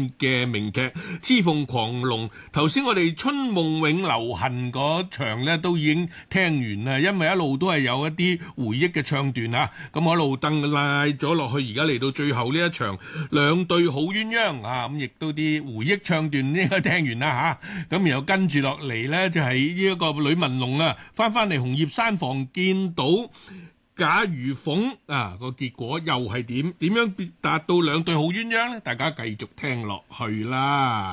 嘅名劇《雌鳳狂龍》。頭先我哋春夢永流行嗰場咧都已經聽完啦，因為一路都係有一啲回憶嘅唱段啊，咁我一路登拉咗落去，而家嚟到最後呢一場兩對好鴛鴦啊，咁亦都啲回憶唱段應該聽完啦嚇，咁然後跟住落嚟呢，就係呢一個呂文龍啊，翻嚟紅葉山房見到賈如鳳啊，個結果又係點樣達到兩對好鴛鴦呢？大家繼續聽落去啦。